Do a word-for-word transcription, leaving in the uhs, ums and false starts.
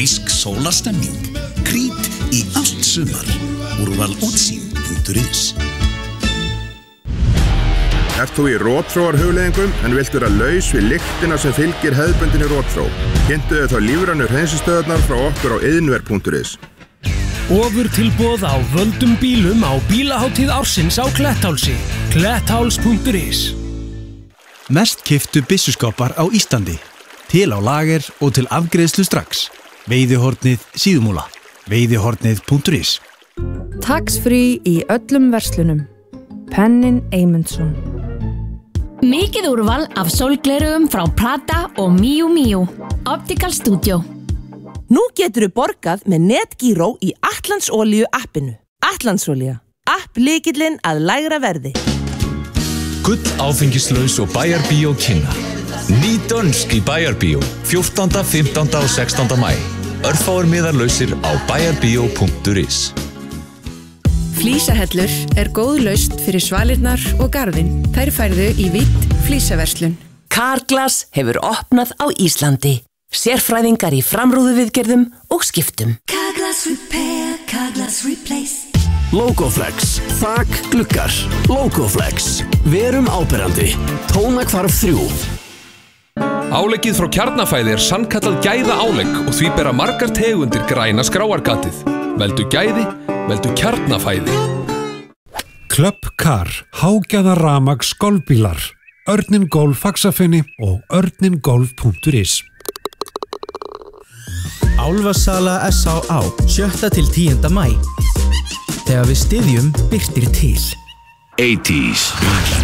Grísk sólarstemming. Krít í allt sumar. Úrval útsýn punktur is. Ert þú í rotþróar hugleiðingum en vilt vera laus við lyktina sem fylgir hefðbundinni rotþró? Kynntu þau þá lífrænu hreinsistöðvarnar frá okkur á iðnver punktur is. Ofur tilboð á völdum bílum á bílahátíð ársins á Kletthálsi. Klettháls punktur is. Mest keyptu byssuskápar á Íslandi. Til á lager og til afgreiðslu strax. Veiðihornið Síðumúla. Veiðihornið punktur is. Tax-free í öllum verslunum. Pennin Eymundsson. Mikið úrval af sólglerugum frá Prada og Miu Miu. Optical Studio. Nú geturðu borgað með NetGiro í Atlandsolíu appinu. Atlandsolía. App lykillinn að lægra verði. Gull áfengislaus og bæjarbíó kynna. Ný dönsk í bæjarbíó. fjórtánda, fimmtánda og sextánda maí. Örfáir miðar lausir á bæjarbíó punktur is. Flísahellur er góð lausn fyrir svalirnar og garðinn. Þær færðu í vitt flísaverslun. Carglass hefur opnað á Íslandi. Sérfræðingar í framrúðuviðgerðum og skiptum. Carglass Repair, Carglass Replace. Logoflex, þak, gluggar. Logoflex, verum áberandi. Tónakvarf þrjú. Áleggið frá Kjarnafæði er sannkallað gæða álegg og því bera margar tegundir græna skráargatið. Veldu gæði, veldu Kjarnafæði. Club Car, hágæða rafmagns golfbílar. Örnin Golf Faxafinni og örnin golf punktur is. Álfasala S á á, sjötta til tíunda maí. Þegar við styðjum birtir til. eighties.